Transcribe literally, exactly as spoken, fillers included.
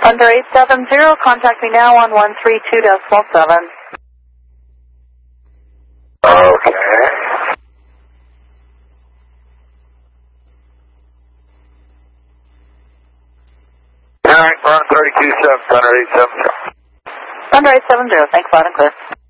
Thunder eight seven zero, contact me now on one three two decimal seven. Okay. All right, we're on thirty-two seven, Thunder eight seven zero. Thunder eight seven zero, thanks loud and clear.